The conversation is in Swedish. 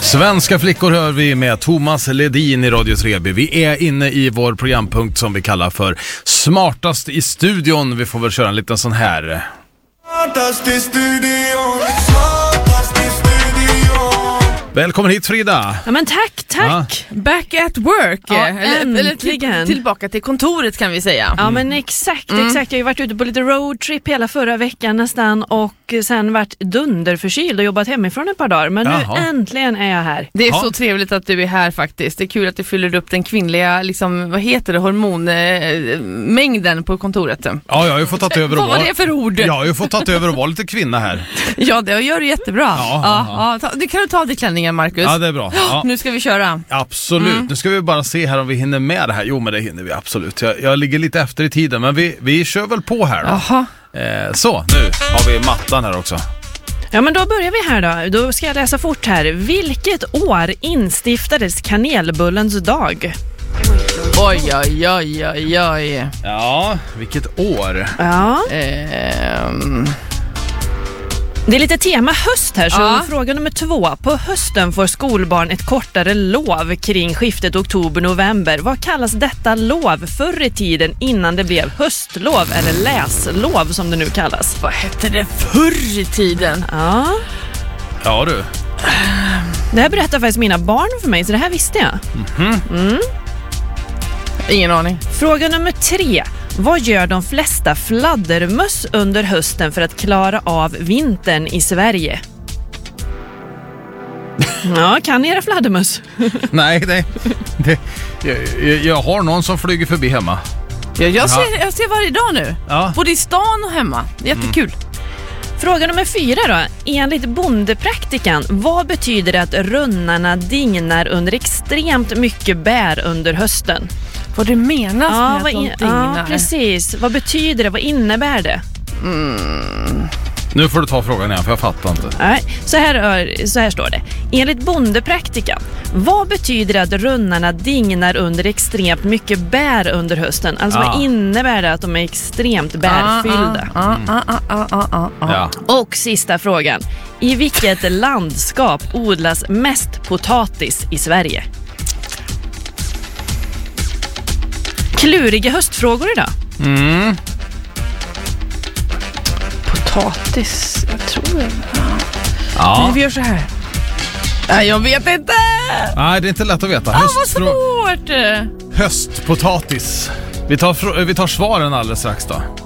Svenska flickor hör vi med Thomas Ledin i Radio 3B. Vi är inne i vår programpunkt som vi kallar för Smartast i studion. Vi får väl köra en liten sån här. Smartast i studion, smartast i studion. Välkommen hit, Frida. Ja, men tack. Ja. Back at work. Ja, eller tillbaka till kontoret kan vi säga. Ja, men exakt. Jag har ju varit ute på lite roadtrip hela förra veckan nästan och sen varit dunderförkyld och jobbat hemifrån ett par dagar. Men nu äntligen är jag här. Det är så trevligt att du är här faktiskt. Det är kul att du fyller upp den kvinnliga, liksom, vad heter det, hormonmängden på kontoret. Ja, jag har ju fått ta över vad var det för ord? Jag har ju fått ta över och vara lite kvinna här. Ja, det gör du jättebra. Det kan du ta dig klänningen, Marcus. Ja, det är bra. Ja. Nu ska vi köra. Absolut. Nu ska vi bara se här om vi hinner med det här. Jo, men det hinner vi absolut. Jag ligger lite efter i tiden, men vi kör väl på här då. Aha. Så, nu har vi mattan här också. Ja, men då börjar vi här då. Då ska jag läsa fort här. Vilket år instiftades kanelbullens dag? Oj. Ja, vilket år? Ja. Det är lite tema höst här, så fråga nummer 2. På hösten får skolbarn ett kortare lov kring skiftet oktober-november. Vad kallas detta lov förr i tiden innan det blev höstlov eller läslov som det nu kallas? Vad hette det förr i tiden? Ja du. Det här berättar faktiskt mina barn för mig, så det här visste jag. Ingen aning. Fråga nummer 3. Vad gör de flesta fladdermöss under hösten för att klara av vintern i Sverige? Ja, kan ni era fladdermöss? Nej. Jag har någon som flyger förbi hemma. Jag ser varje dag nu. Ja. Både i stan och hemma. Jättekul. Fråga nummer 4 då. Enligt bondepraktikan, vad betyder det att runnarna dignar under extremt mycket bär under hösten? Vad det menas med att de dignar? Ja, precis. Vad betyder det? Vad innebär det? Nu får du ta frågan igen, för jag fattar inte. Nej, så här står det. Enligt bondepraktikan, vad betyder det att runnarna dignar under extremt mycket bär under hösten? Alltså vad innebär det att de är extremt bärfyllda? Och sista frågan. I vilket landskap odlas mest potatis i Sverige? Kluriga höstfrågor idag. Potatis, jag tror det. Nej, vi gör så här. Nej, jag vet inte. Nej, det är inte lätt att veta. Vad svårt. Höstpotatis. Vi tar svaren alldeles strax då.